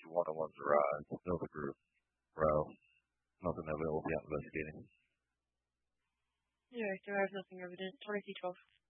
to one-on-ones or build a group. Bro, nothing that we'll be investigating. Yeah, there is nothing evident. 2012.